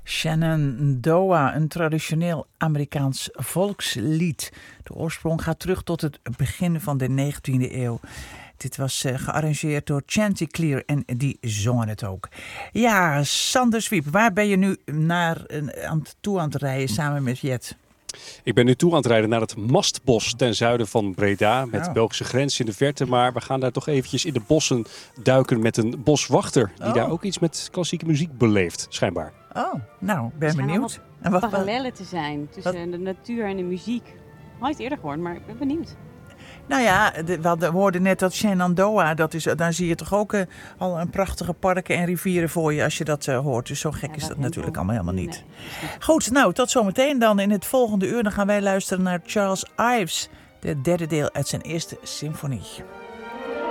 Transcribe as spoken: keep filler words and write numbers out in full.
Shenandoah, een traditioneel Amerikaans volkslied. De oorsprong gaat terug tot het begin van de negentiende eeuw. Dit was uh, gearrangeerd door Chanticleer en die zongen het ook. Ja, Sander Zwiep, waar ben je nu naar, uh, aan toe aan het rijden samen met Jet? Ik ben nu toe aan het rijden naar het Mastbos ten zuiden van Breda. Met de Oh. Belgische grens in de verte. Maar we gaan daar toch eventjes in de bossen duiken met een boswachter. Die Oh. daar ook iets met klassieke muziek beleeft, schijnbaar. Oh, nou, ben Er schijnen benieuwd. En allemaal wat, parallellen te zijn tussen de natuur en de muziek. Nooit eerder gehoord, maar ik ben benieuwd. nou ja, de, we hadden- we hoorden net dat Shenandoah, dat is, daar zie je toch ook uh, al een prachtige parken en rivieren voor je als je dat uh, hoort. Dus zo gek Ja, is dat Henkel. natuurlijk allemaal helemaal niet. Nee, dat is niet. Goed, nou, tot zometeen dan. In het volgende uur dan gaan wij luisteren naar Charles Ives, de derde deel uit zijn eerste symfonie.